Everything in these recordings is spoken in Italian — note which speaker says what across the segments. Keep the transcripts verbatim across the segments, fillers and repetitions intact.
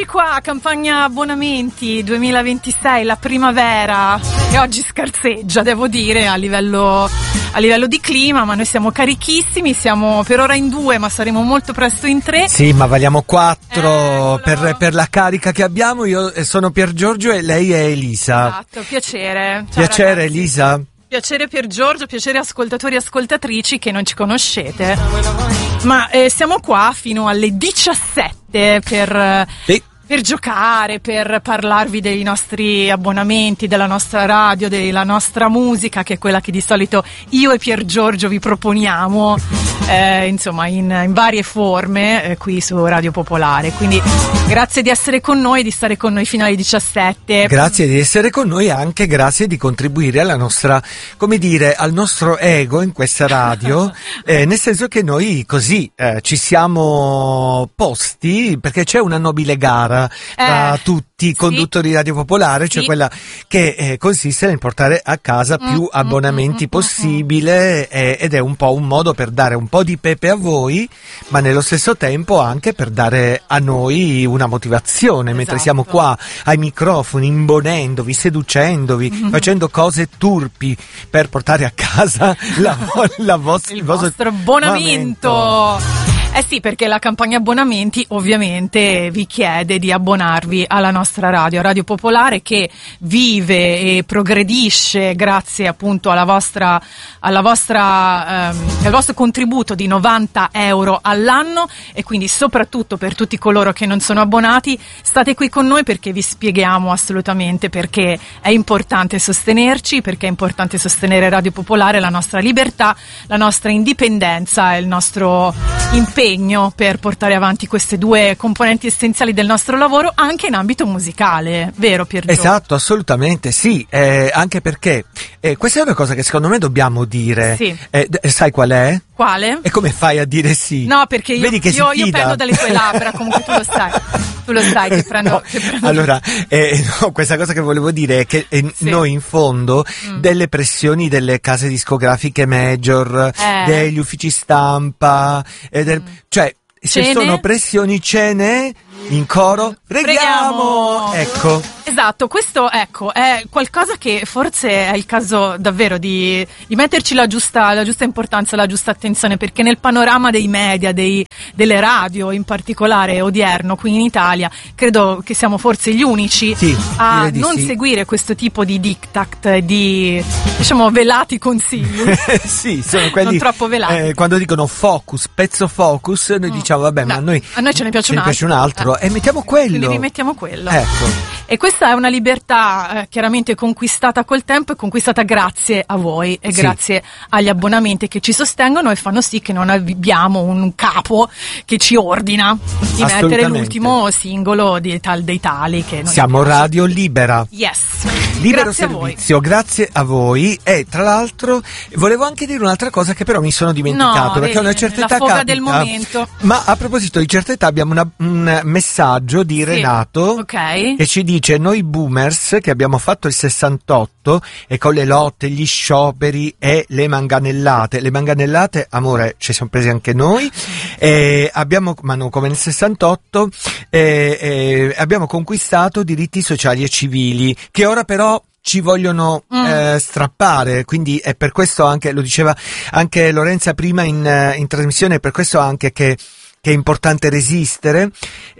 Speaker 1: qua, campagna abbonamenti duemilaventisei, la primavera, e oggi scarseggia, devo dire, a livello, a livello di clima, ma noi siamo carichissimi, siamo per ora in due, ma saremo molto presto in tre.
Speaker 2: Sì, ma valiamo quattro
Speaker 1: eh,
Speaker 2: per, per la carica che abbiamo. Io sono Piergiorgio e lei è Elisa.
Speaker 1: Esatto, piacere. Ciao,
Speaker 2: piacere
Speaker 1: ragazzi.
Speaker 2: Elisa.
Speaker 1: Piacere Piergiorgio, piacere ascoltatori e ascoltatrici che non ci conoscete, ma eh, siamo qua fino alle diciassette per,
Speaker 2: Sì.
Speaker 1: per giocare, per parlarvi dei nostri abbonamenti, della nostra radio, della nostra musica, che è quella che di solito io e Piergiorgio vi proponiamo, eh, insomma in, in varie forme eh, qui su Radio Popolare. Quindi grazie di essere con noi, di stare con noi fino alle diciassette.
Speaker 2: Grazie di essere con noi, anche grazie di contribuire alla nostra, come dire, al nostro ego in questa radio, eh, nel senso che noi così eh, ci siamo posti, perché c'è una nobile gara tra
Speaker 1: Eh,
Speaker 2: tutti i conduttori di Radio Popolare, cioè
Speaker 1: Sì.
Speaker 2: quella che eh, consiste nel portare a casa più
Speaker 1: Mm,
Speaker 2: abbonamenti
Speaker 1: mm, mm,
Speaker 2: possibile, eh, ed è un po' un modo per dare un po' di pepe a voi, ma nello stesso tempo anche per dare a noi una motivazione, mentre
Speaker 1: Esatto.
Speaker 2: siamo qua ai microfoni, imbonendovi, seducendovi,
Speaker 1: Mm-hmm.
Speaker 2: facendo cose turpi per portare a casa la, la vos-
Speaker 1: il vostro abbonamento. Eh sì, perché la campagna abbonamenti ovviamente vi chiede di abbonarvi alla nostra radio, Radio Popolare, che vive e progredisce grazie appunto alla vostra, alla vostra, ehm, al vostro contributo di novanta euro all'anno, e quindi soprattutto per tutti coloro che non sono abbonati, state qui con noi perché vi spieghiamo assolutamente perché è importante sostenerci, perché è importante sostenere Radio Popolare, la nostra libertà, la nostra indipendenza e il nostro impegno per portare avanti queste due componenti essenziali del nostro lavoro anche in ambito musicale, vero Piergiorgio?
Speaker 2: Esatto, assolutamente sì, eh, anche perché eh, questa è una cosa che secondo me dobbiamo dire.
Speaker 1: Sì.
Speaker 2: Eh, d- sai qual è?
Speaker 1: Quale?
Speaker 2: E come fai a dire sì?
Speaker 1: No, perché io,
Speaker 2: Vedi che si
Speaker 1: io, io
Speaker 2: fida?
Speaker 1: prendo dalle tue labbra, comunque tu lo sai, tu lo sai che prendo...
Speaker 2: No,
Speaker 1: che prendo-
Speaker 2: allora, eh, no, questa cosa che volevo dire è che eh,
Speaker 1: Sì.
Speaker 2: noi in fondo
Speaker 1: Mm.
Speaker 2: delle pressioni delle case discografiche major,
Speaker 1: Eh.
Speaker 2: degli uffici stampa, e del, cioè se
Speaker 1: Ce
Speaker 2: sono
Speaker 1: ne?
Speaker 2: pressioni ce ne, in coro preghiamo,
Speaker 1: Preghiamo.
Speaker 2: ecco.
Speaker 1: Esatto, questo ecco è qualcosa che forse è il caso davvero di, di metterci la giusta, la giusta importanza, la giusta attenzione, perché nel panorama dei media, dei, delle radio in particolare odierno qui in Italia, credo che siamo forse gli unici
Speaker 2: Sì,
Speaker 1: a
Speaker 2: direi di
Speaker 1: non
Speaker 2: sì.
Speaker 1: seguire questo tipo di diktat, di diciamo velati consigli.
Speaker 2: Sì, sono quelli
Speaker 1: Non troppo velati.
Speaker 2: eh, quando dicono focus, pezzo focus, noi
Speaker 1: Mm.
Speaker 2: diciamo vabbè,
Speaker 1: No,
Speaker 2: ma a noi,
Speaker 1: a noi ce ne piace un altro.
Speaker 2: un altro,
Speaker 1: Eh.
Speaker 2: e mettiamo quello.
Speaker 1: Quindi rimettiamo quello.
Speaker 2: Ecco.
Speaker 1: E questa è una libertà eh, chiaramente conquistata col tempo e conquistata grazie a voi e
Speaker 2: Sì.
Speaker 1: grazie agli abbonamenti che ci sostengono e fanno sì che non abbiamo un capo che ci ordina di mettere
Speaker 2: Assolutamente.
Speaker 1: l'ultimo singolo di tal dei tali che non
Speaker 2: Siamo
Speaker 1: piace.
Speaker 2: radio libera.
Speaker 1: Yes.
Speaker 2: Libero
Speaker 1: Grazie a voi.
Speaker 2: servizio, grazie a voi. E tra l'altro volevo anche dire un'altra cosa che però mi sono dimenticato,
Speaker 1: No,
Speaker 2: perché a una
Speaker 1: vedi,
Speaker 2: certa
Speaker 1: la
Speaker 2: età
Speaker 1: foga
Speaker 2: capita.
Speaker 1: del momento.
Speaker 2: Ma a proposito di certa età abbiamo una- un messaggio di
Speaker 1: Sì.
Speaker 2: Renato
Speaker 1: Ok.
Speaker 2: che ci dice: noi boomers che abbiamo fatto il sessantotto e con le lotte, gli scioperi e le manganellate, le manganellate, amore, ci siamo presi anche noi, e abbiamo, ma non come nel sessantotto, e, e abbiamo conquistato diritti sociali e civili che ora però ci vogliono
Speaker 1: Mm.
Speaker 2: eh, strappare, quindi è per questo anche, lo diceva anche Lorenza prima in, eh, in trasmissione, è per questo anche che che è importante resistere,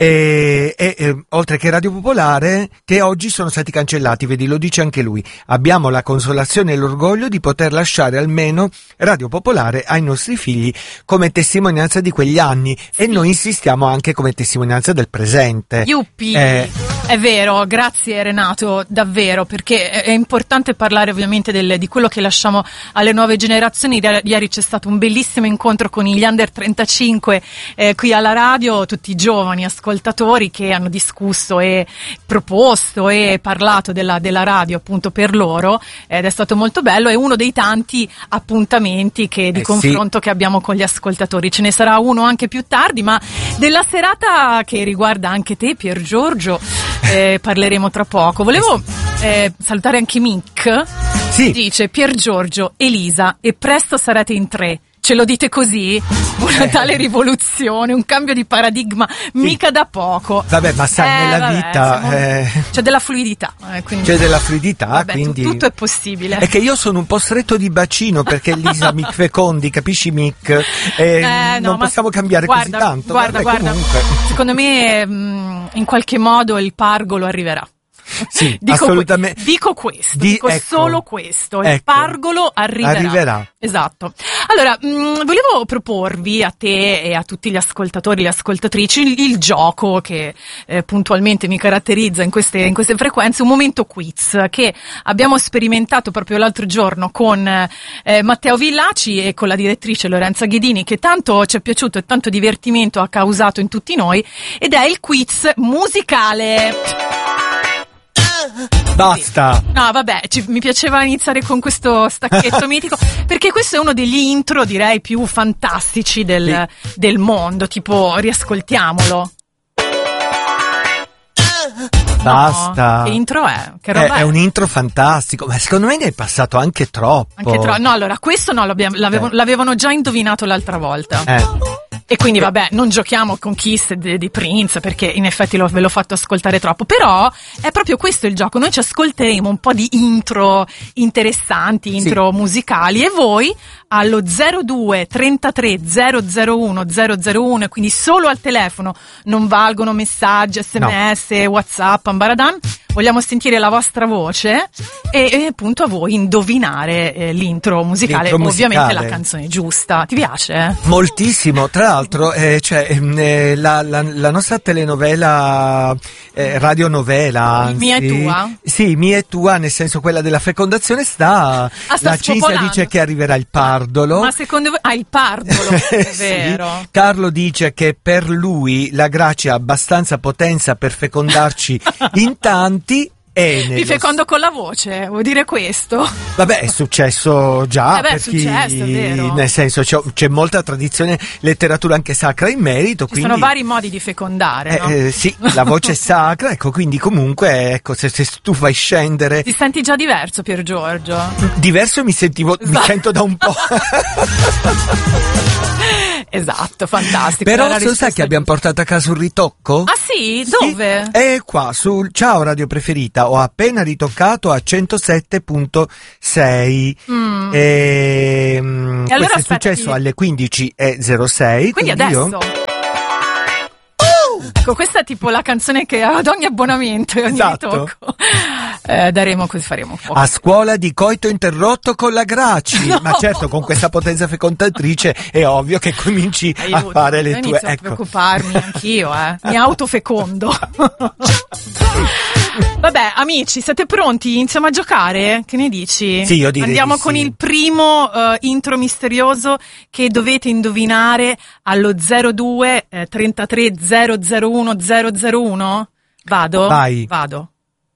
Speaker 2: e, e, e oltre che Radio Popolare, che oggi sono stati cancellati, vedi, lo dice anche lui. Abbiamo la consolazione e l'orgoglio di poter lasciare almeno Radio Popolare ai nostri figli come testimonianza di quegli anni, e noi insistiamo anche come testimonianza del presente.
Speaker 1: Yuppi,
Speaker 2: Eh,
Speaker 1: è vero, grazie Renato, davvero, perché è è importante parlare ovviamente del- di quello che lasciamo alle nuove generazioni. Ieri ieri c'è stato un bellissimo incontro con gli under trentacinque eh, qui alla radio, tutti i giovani ascoltatori che hanno discusso e proposto e parlato della, della radio appunto per loro, ed è stato molto bello, è uno dei tanti appuntamenti che, di
Speaker 2: Eh,
Speaker 1: confronto che abbiamo con gli ascoltatori. Ce ne sarà uno anche più tardi, ma della serata che riguarda anche te Piergiorgio eh, parleremo tra poco. Volevo eh, salutare anche Mick,
Speaker 2: Sì.
Speaker 1: dice: Piergiorgio, Elisa, e presto sarete in tre. ce lo dite così? Una
Speaker 2: Eh.
Speaker 1: tale rivoluzione, un cambio di paradigma mica da poco.
Speaker 2: Vabbè, ma sai,
Speaker 1: Eh,
Speaker 2: nella
Speaker 1: vabbè,
Speaker 2: vita
Speaker 1: siamo-
Speaker 2: eh,
Speaker 1: c'è della fluidità, eh, quindi
Speaker 2: c'è della fluidità,
Speaker 1: vabbè, tu-
Speaker 2: quindi...
Speaker 1: tutto è possibile.
Speaker 2: È che io sono un po' stretto di bacino perché Lisa mi fecondi, capisci Mick? E
Speaker 1: Eh, no,
Speaker 2: non
Speaker 1: ma
Speaker 2: possiamo cambiare
Speaker 1: guarda,
Speaker 2: così tanto.
Speaker 1: Guarda,
Speaker 2: Vabbè,
Speaker 1: guarda,
Speaker 2: comunque.
Speaker 1: secondo me mh, in qualche modo il pargolo arriverà.
Speaker 2: Sì,
Speaker 1: Dico,
Speaker 2: assolutamente.
Speaker 1: que- dico questo,
Speaker 2: Di-
Speaker 1: dico
Speaker 2: ecco,
Speaker 1: solo questo, il
Speaker 2: ecco.
Speaker 1: pargolo arriverà.
Speaker 2: Arriverà.
Speaker 1: Esatto. Allora, mh, volevo proporvi a te e a tutti gli ascoltatori e le ascoltatrici il, il gioco che eh, puntualmente mi caratterizza in queste, in queste frequenze, un momento quiz che abbiamo sperimentato proprio l'altro giorno con eh, Matteo Villaci e con la direttrice Lorenza Ghedini, che tanto ci è piaciuto e tanto divertimento ha causato in tutti noi, ed è il quiz musicale.
Speaker 2: Basta.
Speaker 1: No, vabbè, ci- mi piaceva iniziare con questo stacchetto mitico, perché questo è uno degli intro, direi, più fantastici del, del mondo, tipo, riascoltiamolo.
Speaker 2: Basta.
Speaker 1: No, che intro è? Che
Speaker 2: È,
Speaker 1: roba è?
Speaker 2: è un intro fantastico, ma secondo me ne è passato anche troppo.
Speaker 1: Anche tro- no, allora, questo no, l'abbiamo- l'avevo-
Speaker 2: Eh.
Speaker 1: l'avevano già indovinato l'altra volta.
Speaker 2: Eh.
Speaker 1: E quindi vabbè, non giochiamo con Kiss di, di Prince, perché in effetti l'ho- ve l'ho fatto ascoltare troppo, però è proprio questo il gioco, noi ci ascolteremo un po' di intro interessanti, intro musicali, e voi allo zero due trentatré zero zero uno zero zero uno, e quindi solo al telefono, non valgono messaggi, sms, whatsapp, ambaradan, vogliamo sentire la vostra voce e, e appunto a voi indovinare eh, l'intro musicale,
Speaker 2: L'intro
Speaker 1: ovviamente
Speaker 2: musicale.
Speaker 1: la canzone giusta. Ti piace?
Speaker 2: Moltissimo, tra l'altro eh, cioè, ehm, eh, la, la, la nostra telenovela, eh, radionovela, anzi,
Speaker 1: Mia e tua?
Speaker 2: Sì, mia e tua, nel senso quella della fecondazione sta,
Speaker 1: Ah, sta
Speaker 2: la Cisa
Speaker 1: spopolando.
Speaker 2: dice che arriverà il pardolo.
Speaker 1: Ma secondo voi... Ah, il pardolo, è
Speaker 2: Sì.
Speaker 1: vero.
Speaker 2: Carlo dice che per lui la Gracia ha abbastanza potenza per fecondarci in tanti. E
Speaker 1: Mi
Speaker 2: nello-
Speaker 1: fecondo con la voce, vuol dire questo?
Speaker 2: Vabbè, è successo già,
Speaker 1: Eh beh, è
Speaker 2: per chi-
Speaker 1: successo, è vero.
Speaker 2: nel senso c'è, c'è molta tradizione, letteratura anche sacra in merito.
Speaker 1: Ci
Speaker 2: quindi,
Speaker 1: sono vari modi di fecondare,
Speaker 2: eh,
Speaker 1: no?
Speaker 2: eh, sì, la voce è sacra, ecco, quindi comunque, ecco, se, se tu fai scendere,
Speaker 1: Ti senti già diverso, Pier Giorgio?
Speaker 2: diverso mi sentivo, mi
Speaker 1: Esatto.
Speaker 2: sento da un po'.
Speaker 1: Esatto, fantastico.
Speaker 2: Però
Speaker 1: Era la
Speaker 2: lo sai
Speaker 1: risposta
Speaker 2: che abbiamo
Speaker 1: giusta.
Speaker 2: portato a casa un ritocco?
Speaker 1: Ah sì?
Speaker 2: Sì,
Speaker 1: Dove?
Speaker 2: è qua sul Ciao Radio Preferita, ho appena ritoccato a centosette virgola sei.
Speaker 1: Mm.
Speaker 2: E, mm,
Speaker 1: E allora
Speaker 2: questo è
Speaker 1: aspetta,
Speaker 2: successo
Speaker 1: ti-
Speaker 2: alle quindici e zero sei.
Speaker 1: Quindi
Speaker 2: io-
Speaker 1: adesso... Ecco, questa è tipo la canzone che ad ogni abbonamento e ogni
Speaker 2: Esatto.
Speaker 1: ritocco eh, daremo, così faremo un po'.
Speaker 2: A scuola di coito interrotto con la Graci,
Speaker 1: No.
Speaker 2: ma certo con questa potenza fecondatrice è ovvio che cominci a
Speaker 1: Aiuto,
Speaker 2: fare le
Speaker 1: io
Speaker 2: tue...
Speaker 1: inizio a
Speaker 2: Ecco.
Speaker 1: preoccuparmi anch'io, eh. Mi autofecondo. Vabbè, amici, siete pronti? Iniziamo a giocare? Che ne dici?
Speaker 2: Sì, io direi
Speaker 1: Andiamo
Speaker 2: di
Speaker 1: con
Speaker 2: sì.
Speaker 1: il primo eh, intro misterioso che dovete indovinare allo zero due trentatré zero zero uno zero zero uno. Vado?
Speaker 2: Vai.
Speaker 1: Vado.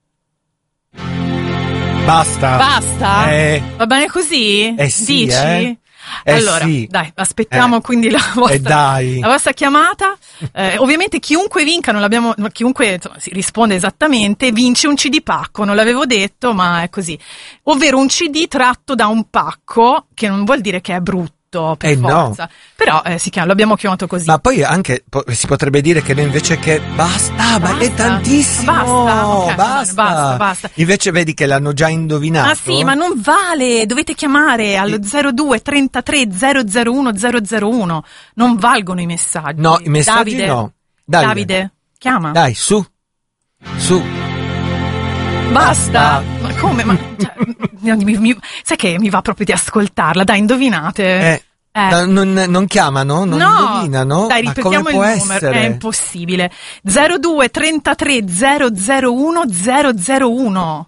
Speaker 2: Basta.
Speaker 1: Basta?
Speaker 2: Eh,
Speaker 1: Va bene così?
Speaker 2: Eh sì,
Speaker 1: Dici?
Speaker 2: eh. Eh
Speaker 1: allora,
Speaker 2: sì.
Speaker 1: dai, aspettiamo
Speaker 2: Eh.
Speaker 1: quindi la vostra,
Speaker 2: Eh dai.
Speaker 1: la vostra chiamata. Eh, ovviamente chiunque vinca, non l'abbiamo, chiunque insomma, si risponde esattamente, vince un C D pacco, non l'avevo detto, ma è così. Ovvero un C D tratto da un pacco, che non vuol dire che è brutto per
Speaker 2: Eh, no.
Speaker 1: forza. Però eh, si chiama, lo abbiamo chiamato così.
Speaker 2: Ma poi anche po- si potrebbe dire che noi invece che basta, ma è
Speaker 1: Basta.
Speaker 2: tantissimo,
Speaker 1: Basta, ok, va
Speaker 2: basta.
Speaker 1: bene, basta, basta.
Speaker 2: Invece vedi che l'hanno già indovinato.
Speaker 1: Ah sì, ma non vale, dovete chiamare allo zero due trentatré zero zero uno zero zero uno, non valgono i messaggi.
Speaker 2: No, i messaggi
Speaker 1: Davide,
Speaker 2: no. Dai,
Speaker 1: Davide, chiama.
Speaker 2: Dai, su, su.
Speaker 1: Basta. Ma come? Ma, cioè, mi- mi- sai che mi va proprio di ascoltarla, dai, indovinate.
Speaker 2: Eh,
Speaker 1: Eh.
Speaker 2: no, non, non chiamano? Non
Speaker 1: no,
Speaker 2: indovinano?
Speaker 1: dai,
Speaker 2: Ma
Speaker 1: ripetiamo
Speaker 2: come può
Speaker 1: il numero,
Speaker 2: essere?
Speaker 1: è impossibile. zero due trentatré zero zero uno zero zero uno.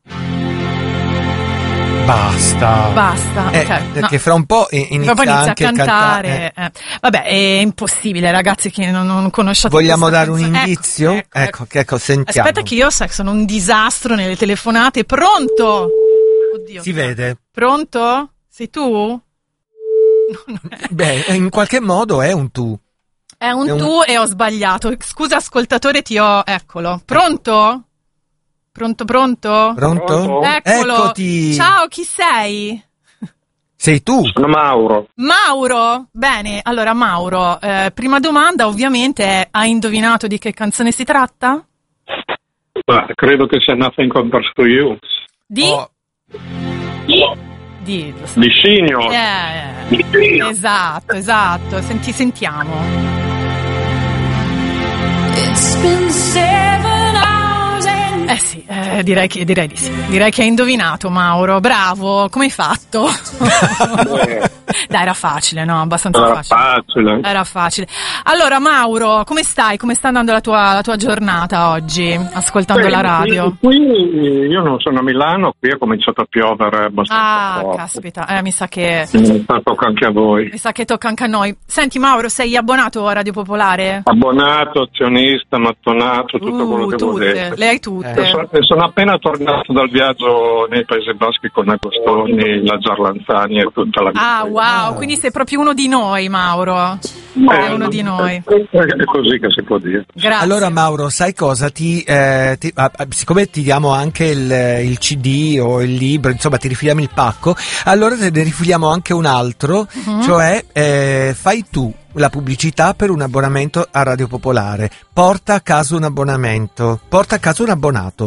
Speaker 2: Basta.
Speaker 1: Basta,
Speaker 2: Eh,
Speaker 1: ok.
Speaker 2: perché
Speaker 1: no.
Speaker 2: fra un po' i- inizia,
Speaker 1: Poi inizia
Speaker 2: anche
Speaker 1: a cantare.
Speaker 2: cantare.
Speaker 1: eh. Vabbè, è impossibile, ragazzi, che non, non conosciate.
Speaker 2: Vogliamo
Speaker 1: questa
Speaker 2: dare un
Speaker 1: canzone.
Speaker 2: indizio?
Speaker 1: Ecco, ecco,
Speaker 2: Ecco, che ecco, sentiamo.
Speaker 1: Aspetta che io sai che sono un disastro nelle telefonate. Pronto? Oddio.
Speaker 2: Si vede.
Speaker 1: Pronto? Sei tu? No, non è.
Speaker 2: Beh, in qualche modo è un tu.
Speaker 1: È un
Speaker 2: È un-
Speaker 1: tu e ho sbagliato. Scusa ascoltatore, ti ho... Eccolo. Pronto? Pronto, pronto?
Speaker 2: Pronto?
Speaker 3: Pronto?
Speaker 1: Eccolo.
Speaker 2: Eccoti.
Speaker 1: Ciao, chi sei?
Speaker 2: Sei tu?
Speaker 3: Sono Mauro.
Speaker 1: Mauro, bene, allora Mauro, eh, prima domanda ovviamente è: hai indovinato di che canzone si tratta?
Speaker 3: Beh, credo che sia Nothing Compares to You.
Speaker 1: Di?
Speaker 2: Oh.
Speaker 1: Di,
Speaker 3: Di Senior.
Speaker 1: Eh,
Speaker 3: Di Senior.
Speaker 1: esatto, esatto, senti, sentiamo.
Speaker 4: It's been seven hours and
Speaker 1: Eh sì, eh, direi, che, direi di sì, direi che hai indovinato Mauro, bravo, come hai fatto? Dai, era facile, no? Abbastanza
Speaker 3: Era
Speaker 1: facile.
Speaker 3: facile.
Speaker 1: Era facile. Allora Mauro, come stai? Come sta andando la tua, la tua giornata oggi, ascoltando
Speaker 3: Beh,
Speaker 1: la radio?
Speaker 3: Qui io non sono a Milano, qui è cominciato a piovere abbastanza
Speaker 1: Ah,
Speaker 3: forte.
Speaker 1: caspita, eh, mi sa che
Speaker 3: Mi sa tocca anche a voi.
Speaker 1: mi sa che tocca anche a noi. Senti Mauro, sei abbonato a Radio Popolare?
Speaker 3: Abbonato, azionista, mattonato, tutto
Speaker 1: Uh,
Speaker 3: quello che
Speaker 1: tutte,
Speaker 3: volete.
Speaker 1: le hai tutte.
Speaker 3: E so- e sono appena tornato dal viaggio nei Paesi Baschi con Agostoni, la Zarlanzani e tutta la
Speaker 1: Ah,
Speaker 3: mia
Speaker 1: wow, quindi sei proprio uno di noi, Mauro.
Speaker 3: Eh,
Speaker 1: È uno di noi.
Speaker 3: È così che si può dire.
Speaker 1: Grazie.
Speaker 2: Allora Mauro, sai cosa? Ti, eh, ti- ah, ah, siccome ti diamo anche il, il C D o il libro, insomma ti rifiliamo il pacco, allora te ne rifiliamo anche un altro,
Speaker 1: Mhm.
Speaker 2: cioè eh, fai tu la pubblicità per un abbonamento a Radio Popolare. Porta a casa un abbonamento, porta a casa un abbonato.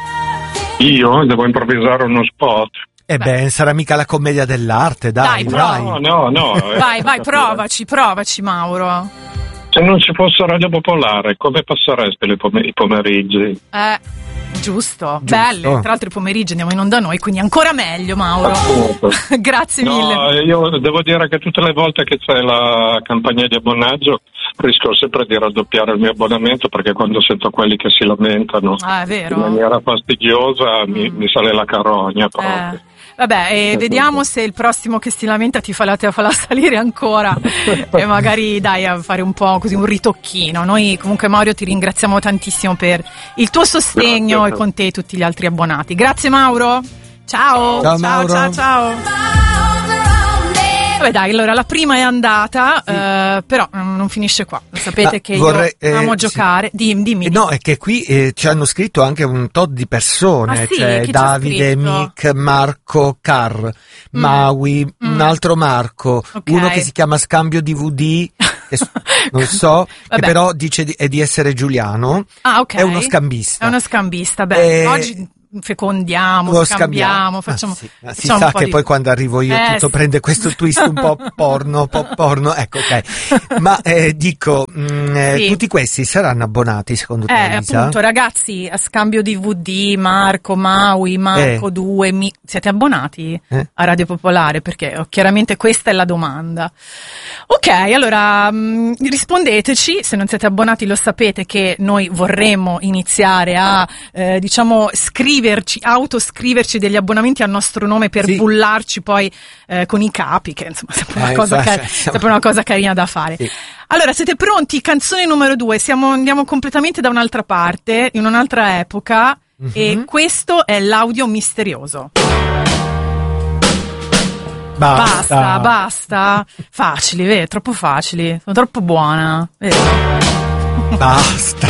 Speaker 3: Io devo improvvisare uno spot.
Speaker 2: E
Speaker 1: Beh.
Speaker 2: beh, sarà mica la commedia dell'arte, dai,
Speaker 1: Dai,
Speaker 2: dai.
Speaker 1: prova.
Speaker 3: No, no, no. eh,
Speaker 1: Vai, vai,
Speaker 3: capire.
Speaker 1: provaci, provaci Mauro.
Speaker 3: Se non ci fosse Radio Popolare, come passereste le pom- i pomeriggi?
Speaker 1: Eh, giusto, belle. Tra l'altro i pomeriggi andiamo in onda noi, quindi ancora meglio Mauro.
Speaker 3: Appunto.
Speaker 1: Grazie mille.
Speaker 3: No, io devo dire che tutte le volte che c'è la campagna di abbonaggio rischio sempre di raddoppiare il mio abbonamento, perché quando sento quelli che si lamentano
Speaker 1: Ah, è
Speaker 3: in
Speaker 1: vero.
Speaker 3: maniera fastidiosa mi, mi sale la carogna proprio.
Speaker 1: Eh. Vabbè, e vediamo se il prossimo che si lamenta ti fa la, te fa la salire ancora e magari dai a fare un po' così un ritocchino. Noi comunque Mauro ti ringraziamo tantissimo per il tuo sostegno
Speaker 3: Grazie.
Speaker 1: e con te e tutti gli altri abbonati. Grazie Mauro. Ciao.
Speaker 2: Ciao,
Speaker 1: ciao,
Speaker 2: Mauro.
Speaker 1: ciao, ciao. Vabbè dai, allora la prima è andata, eh, però mm, non finisce qua. Sapete
Speaker 2: Ma
Speaker 1: che
Speaker 2: vorrei,
Speaker 1: io amo
Speaker 2: eh,
Speaker 1: giocare. Dimmi, dimmi.
Speaker 2: Eh, No, è che qui eh, ci hanno scritto anche un tot di persone,
Speaker 1: Ah, sì?
Speaker 2: cioè
Speaker 1: Chi ci ha
Speaker 2: Davide,
Speaker 1: scritto?
Speaker 2: Mick, Marco, Car, Maui,
Speaker 1: Mm.
Speaker 2: un altro Marco,
Speaker 1: Ok.
Speaker 2: uno che si chiama Scambio D V D, che s- non so, che
Speaker 1: Vabbè.
Speaker 2: però dice di, è di essere Giuliano,
Speaker 1: Ah, ok.
Speaker 2: è uno scambista.
Speaker 1: È uno scambista. Beh,
Speaker 2: Eh,
Speaker 1: oggi fecondiamo,
Speaker 2: Lo
Speaker 1: scambiamo,
Speaker 2: scambiamo.
Speaker 1: facciamo.
Speaker 2: Ah, sì. Ma si
Speaker 1: facciamo
Speaker 2: sa
Speaker 1: un po'
Speaker 2: che
Speaker 1: di-
Speaker 2: poi quando arrivo io
Speaker 1: Eh,
Speaker 2: tutto
Speaker 1: sì.
Speaker 2: prende questo twist un po' porno, un po' porno, ecco, ok. Ma eh, dico, mh, eh,
Speaker 1: Sì.
Speaker 2: tutti questi saranno abbonati secondo te,
Speaker 1: Eh,
Speaker 2: Elisa?
Speaker 1: appunto, ragazzi, a scambio di D V D, Marco, Maui, Marco
Speaker 2: Eh.
Speaker 1: due, mi... siete abbonati
Speaker 2: Eh?
Speaker 1: a Radio Popolare? Perché oh, chiaramente questa è la domanda. Ok, allora mh, rispondeteci, se non siete abbonati lo sapete che noi vorremmo iniziare a, eh, diciamo, scriverci, autoscriverci degli abbonamenti al nostro nome per
Speaker 2: Sì.
Speaker 1: bullarci poi eh, con i capi, che insomma è sempre una,
Speaker 2: Eh,
Speaker 1: cosa,
Speaker 2: infatti,
Speaker 1: car-
Speaker 2: siamo-
Speaker 1: sempre una cosa carina da fare.
Speaker 2: Sì.
Speaker 1: Allora, siete pronti? Canzone numero due, siamo, andiamo completamente da un'altra parte, in un'altra epoca,
Speaker 2: Mhm.
Speaker 1: e questo è l'audio misterioso.
Speaker 2: Basta,
Speaker 1: Basta, basta. Facili, vedi, troppo facili, sono troppo buona. Vedi?
Speaker 2: Basta.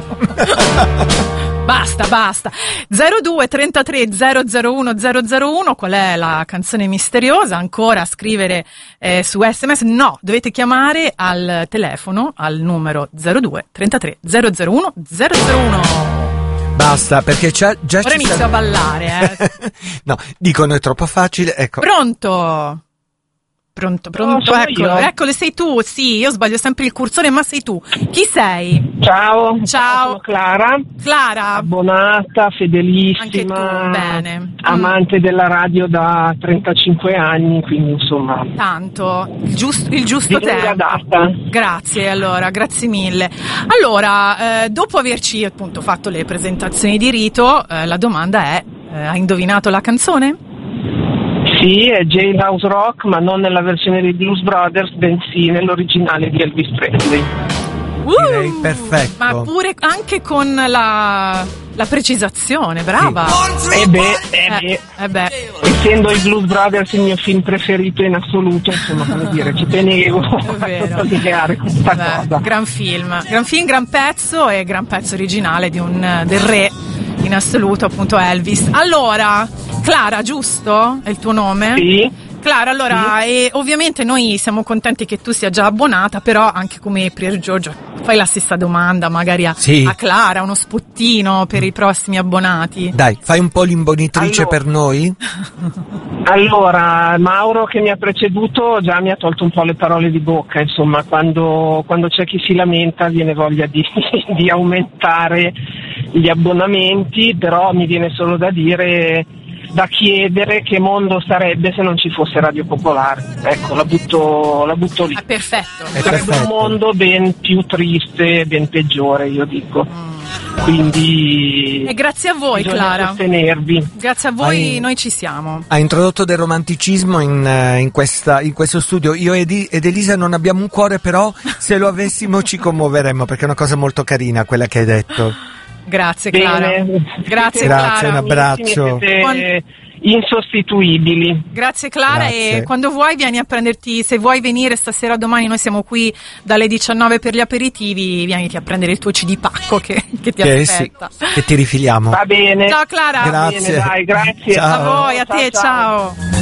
Speaker 1: Basta, basta. zero due trentatré zero zero uno zero zero uno, qual è la canzone misteriosa? Ancora scrivere eh, su sms? No, dovete chiamare al telefono al numero zero due trentatré zero zero uno zero zero uno.
Speaker 2: Basta, perché già, già
Speaker 1: Ora
Speaker 2: ci
Speaker 1: inizio
Speaker 2: sta-
Speaker 1: a ballare, eh.
Speaker 2: No, dicono è troppo facile, ecco.
Speaker 1: Pronto? Pronto, pronto,
Speaker 5: sono
Speaker 1: eccolo,
Speaker 5: io.
Speaker 1: eccolo, sei tu, sì, io sbaglio sempre il cursore, ma sei tu. Chi sei?
Speaker 5: Ciao,
Speaker 1: Ciao.
Speaker 5: sono Clara,
Speaker 1: Clara?
Speaker 5: abbonata, fedelissima,
Speaker 1: Anche tu, bene.
Speaker 5: amante della radio da trentacinque anni, quindi insomma,
Speaker 1: Tanto, il giusto, il
Speaker 5: di
Speaker 1: giusto
Speaker 5: lunga
Speaker 1: tempo.
Speaker 5: data.
Speaker 1: Grazie, allora, grazie mille. Allora, eh, dopo averci appunto fatto le presentazioni di rito, eh, la domanda è, eh, hai indovinato la canzone?
Speaker 5: Sì, è Jailhouse Rock, ma non nella versione dei Blues Brothers, bensì nell'originale di Elvis Presley.
Speaker 2: Direi
Speaker 1: Uh,
Speaker 2: perfetto.
Speaker 1: Ma pure anche con la, la precisazione, brava.
Speaker 5: E beh, e
Speaker 1: Eh,
Speaker 5: beh,
Speaker 1: eh beh.
Speaker 5: essendo i Blues Brothers il mio film preferito in assoluto, insomma, come dire, ci tenevo
Speaker 1: È vero.
Speaker 5: a sottolineare questa
Speaker 1: Beh,
Speaker 5: cosa.
Speaker 1: gran film, gran film, gran pezzo e gran pezzo originale di un, del re in assoluto, appunto Elvis. Allora, Clara, giusto? È il tuo nome?
Speaker 5: Sì,
Speaker 1: Clara, allora, sì. e ovviamente noi siamo contenti che tu sia già abbonata, però anche come Pier Giorgio fai la stessa domanda magari a,
Speaker 2: sì.
Speaker 1: a Clara, uno spottino per i prossimi abbonati.
Speaker 2: Dai, fai un po' l'imbonitrice allora. per noi?
Speaker 5: Allora, Mauro che mi ha preceduto già mi ha tolto un po' le parole di bocca, insomma, quando, quando c'è chi si lamenta viene voglia di, di aumentare gli abbonamenti, però mi viene solo da dire, da chiedere che mondo sarebbe se non ci fosse Radio Popolare. Ecco, la butto, la butto lì.
Speaker 1: Ah, perfetto.
Speaker 2: È
Speaker 5: Sarebbe
Speaker 2: perfetto.
Speaker 5: un mondo ben più triste, ben peggiore, io dico. Mm. Quindi
Speaker 1: e grazie a voi, Clara.
Speaker 5: Sostenervi.
Speaker 1: Grazie a voi,
Speaker 2: Hai,
Speaker 1: noi ci siamo.
Speaker 2: Ha introdotto del romanticismo in, in, questa, in questo studio. Io ed, ed Elisa non abbiamo un cuore, però se lo avessimo ci commuoveremmo, perché è una cosa molto carina quella che hai detto.
Speaker 1: Grazie Clara.
Speaker 5: Bene.
Speaker 1: Grazie,
Speaker 2: Grazie,
Speaker 1: Clara.
Speaker 2: un abbraccio.
Speaker 5: Siete insostituibili.
Speaker 1: Grazie Clara.
Speaker 2: Grazie.
Speaker 1: E quando vuoi vieni a prenderti, se vuoi venire stasera o domani, noi siamo qui dalle diciannove per gli aperitivi, vieniti a prendere il tuo C D pacco che, che ti
Speaker 2: che
Speaker 1: aspetta.
Speaker 2: Sì, che ti rifiliamo.
Speaker 5: Va bene.
Speaker 1: Ciao Clara.
Speaker 2: Grazie.
Speaker 5: Va bene, dai, grazie.
Speaker 2: Ciao.
Speaker 1: A voi, a te,
Speaker 5: ciao. ciao.
Speaker 1: ciao.